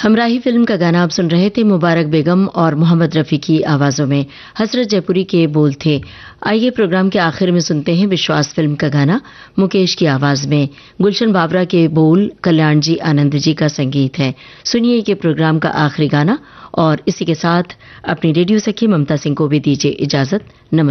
हमराही film का गाना आप सुन रहे थे। मुबारक बेगम और मोहम्मद रफ़ी की आवाज़ों में हसरत जयपुरी के बोल थे। आइए प्रोग्राम के आखिर में सुनते हैं विश्वास फिल्म का गाना मुकेश की आवाज़ में। गुलशन बाबरा के बोल, कल्याण जी आनंद जी का संगीत है। सुनिए कि प्रोग्राम का आखिरी गाना और इसी के साथ अपनी रेडियो सखी ममता सिंह को भी दीजिए इजाज़त। नमस्कार।